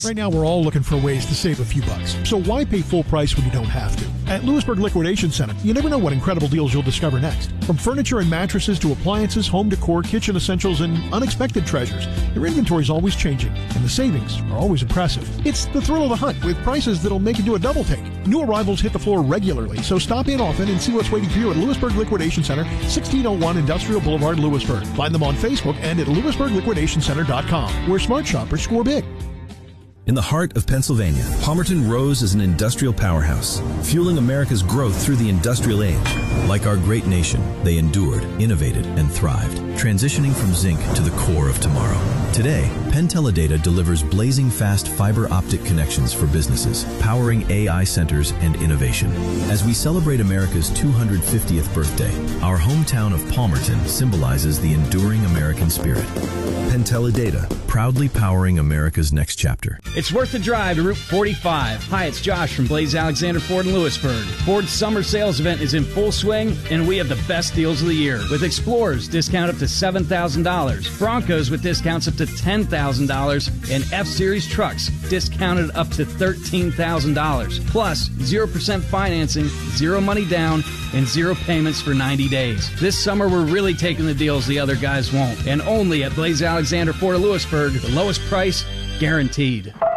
Right now, we're all looking for ways to save a few bucks. So why pay full price when you don't have to? At Lewisburg Liquidation Center, you never know what incredible deals you'll discover next. From furniture and mattresses to appliances, home decor, kitchen essentials, and unexpected treasures, your inventory is always changing, and the savings are always impressive. It's the thrill of the hunt with prices that'll make you do a double take. New arrivals hit the floor regularly, so stop in often and see what's waiting for you at Lewisburg Liquidation Center, 1601 Industrial Boulevard, Lewisburg. Find them on Facebook and at LewisburgLiquidationCenter.com, where smart shoppers score big. In the heart of Pennsylvania, Palmerton rose as an industrial powerhouse, fueling America's growth through the industrial age. Like our great nation, they endured, innovated, and thrived, transitioning from zinc to the core of tomorrow. Today, Penn Teledata delivers blazing fast fiber optic connections for businesses, powering AI centers and innovation. As we celebrate America's 250th birthday, our hometown of Palmerton symbolizes the enduring American spirit. Penn Teledata, proudly powering America's next chapter. It's worth the drive to Route 45. Hi, it's Josh from Blaze Alexander Ford in Lewisburg. Ford's summer sales event is in full swing, and we have the best deals of the year. With Explorers, discount up to $7,000. Broncos with discounts up to $10,000. And F-Series trucks, discounted up to $13,000. Plus, 0% financing, zero money down, and zero payments for 90 days. This summer, we're really taking the deals the other guys won't. And only at Blaze Alexander Ford of Lewisburg, the lowest price guaranteed.